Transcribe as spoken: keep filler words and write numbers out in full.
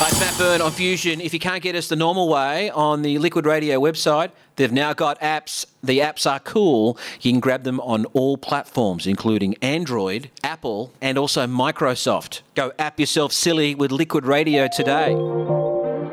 Hi, it's Matt Byrne on Fusion. If you can't get us the normal way on the Liquid Radio website, they've now got apps. The apps are cool. You can grab them on all platforms, including Android, Apple, and also Microsoft. Go app yourself silly with Liquid Radio today.